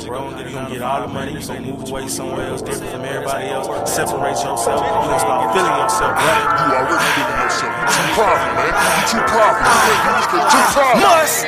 bro. You gonna get all the money, you gonna move away somewhere else different from everybody else, separate yourself, you gonna start feeling yourself, right? You already feeling yourself. You too proud, man. You too proud. You too proud.